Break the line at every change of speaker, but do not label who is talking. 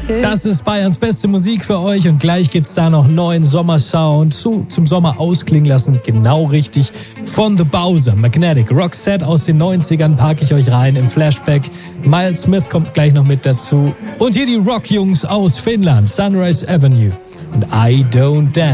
Das ist Bayerns beste Musik für euch und gleich gibt's da noch neuen Sommersound zum Sommer ausklingen lassen. Genau richtig. Von The Bowser, Magnetic, Roxette aus den 90ern packe ich euch rein im Flashback. Miles Smith kommt gleich noch mit dazu. Und hier die Rockjungs aus Finnland, Sunrise Avenue und I Don't Dance.